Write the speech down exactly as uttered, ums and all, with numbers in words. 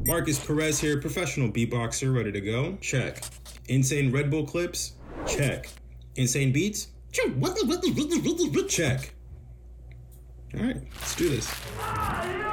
Marcus Perez here, professional beatboxer, ready to go. Check. Insane Red Bull clips? Check. Insane beats? Check. Alright, let's do this.